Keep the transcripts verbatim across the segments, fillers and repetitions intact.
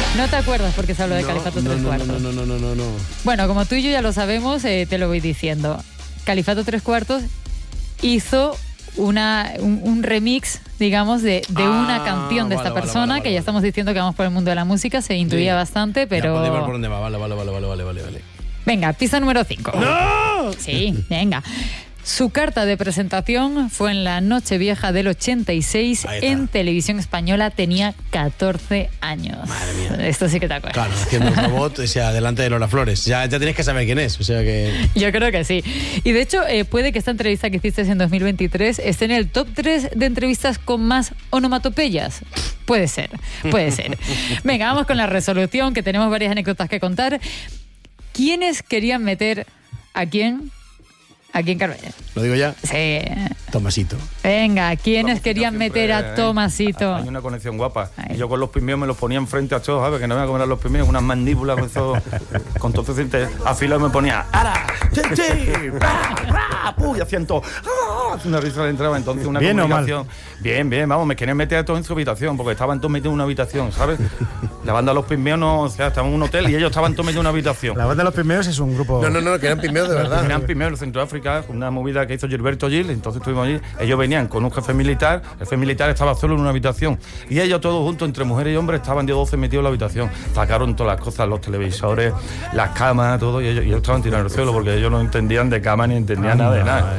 No te acuerdas porque se habló de No, Califato no, Tres no, Cuartos. no, no, no, no, no, no. Bueno, como tú y yo ya lo sabemos, eh, te lo voy diciendo. Califato Tres Cuartos hizo una, un, un remix, digamos, de, de Ah, una canción de vale, esta vale, persona, vale, que vale, ya estamos diciendo que vamos por el mundo de la música, se intuía Sí. bastante, pero... Ya podéis ver por dónde va, vale, vale, vale, vale, vale, vale, vale. Venga, pista número cinco. ¡No! Sí, venga. Su carta de presentación fue en la Nochevieja del ochenta y seis en Televisión Española. Tenía catorce años. Madre mía. Esto sí que te acuerdas. Claro, haciendo un robot, o sea, delante de Lola Flores. Ya, ya tienes que saber quién es, o sea que... Yo creo que sí. Y de hecho, eh, puede que esta entrevista que hiciste en dos mil veintitrés esté en el top tres de entrevistas con más onomatopeyas. Puede ser, puede ser. Venga, vamos con la resolución, que tenemos varias anécdotas que contar. ¿Quiénes querían meter a quién? Aquí en Carmen. ¿Lo digo ya? Sí. Tomasito. Venga, ¿quiénes Vamos, querían siempre, meter a ¿eh? Tomasito? Hay una conexión guapa. Ay. Y yo con los pimios me los ponía enfrente a todos, ¿sabes? Que no me iba a comer a los pimios, unas mandíbulas con eso, con todo ese dientes afilados, me ponía ¡ara! ¡Sí, sí! ¡Ra, ra! ¡Puh! Y hacían todo. ¡Ah! Una risa le entraba, entonces una ¿Bien o mal? comunicación. Bien, bien, vamos, me querían meter a todos en su habitación, porque estaban todos metidos en una habitación, ¿sabes? La banda de los pimios, no, o sea, estaban en un hotel y ellos estaban todos metidos en una habitación. La banda de los Pigmeos es un grupo... No, no, no, que eran pigmeos de verdad. Eran primeros en Centroáfrica, una movida que hizo Gilberto Gil, entonces estuvimos allí, ellos venían con un jefe militar, el jefe militar estaba solo en una habitación, y ellos todos juntos, entre mujeres y hombres, estaban de doce metidos en la habitación, sacaron todas las cosas, los televisores, las camas, todo, y ellos, y ellos estaban tirando el suelo, porque ellos no entendían de cama ni entendían nada de nada.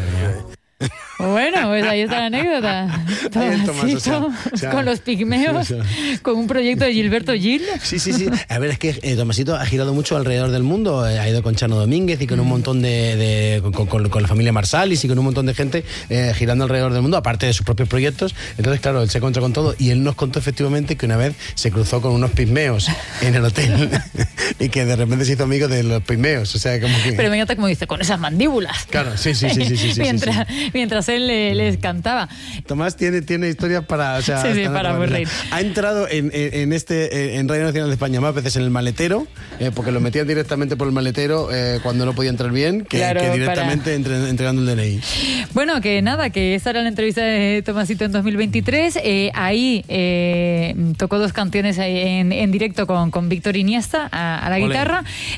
Bueno, pues ahí está la anécdota. Ahí el Tomás, o sea, Tomasito, o sea, con los pigmeos, sí, o sea. con un proyecto de Gilberto Gil. Sí, sí, sí. A ver, es que eh, Tomasito ha girado mucho alrededor del mundo. Eh, ha ido con Chano Domínguez y con un montón de... de con, con, con la familia Marsalis y con un montón de gente eh, girando alrededor del mundo, aparte de sus propios proyectos. Entonces, claro, él se encontró con todo y él nos contó efectivamente que una vez se cruzó con unos pigmeos en el hotel y que de repente se hizo amigo de los pigmeos. O sea, como que... Pero me encanta como dice, con esas mandíbulas. Claro, sí, sí, sí, sí, sí, sí, mientras, sí, sí. mientras él le- les cantaba. Tomás tiene, tiene historias para... O sea, Sí, sí, hasta- para aburrir. Ha entrado en, en, en este en Radio Nacional de España más veces en el maletero, eh, porque lo metían directamente por el maletero eh, cuando no podía entrar bien, que, Claro, que directamente entre- entregando el D N I. Bueno, que nada, que esta era la entrevista de Tomasito en dos mil veintitrés. Eh, ahí eh, tocó dos canciones ahí en, en directo con, con Víctor Iniesta a, a la Olé. guitarra.